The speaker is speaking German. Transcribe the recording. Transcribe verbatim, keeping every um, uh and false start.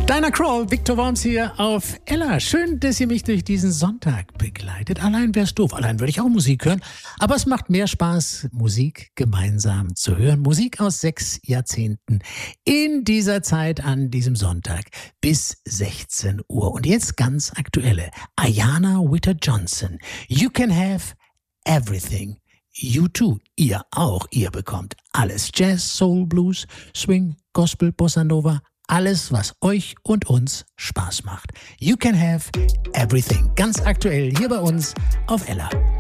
Dinah Krall, Victor Worms hier auf Ella. Schön, dass ihr mich durch diesen Sonntag begleitet. Allein wär's doof, allein würde ich auch Musik hören. Aber es macht mehr Spaß, Musik gemeinsam zu hören. Musik aus sechs Jahrzehnten in dieser Zeit an diesem Sonntag bis sechzehn Uhr. Und jetzt ganz aktuelle. Ayana Witter-Johnson. You can have everything. You too. Ihr auch. Ihr bekommt alles. Jazz, Soul, Blues, Swing, Gospel, Bossa Nova. Alles, was euch und uns Spaß macht. You can have everything. Ganz aktuell hier bei uns auf Ella.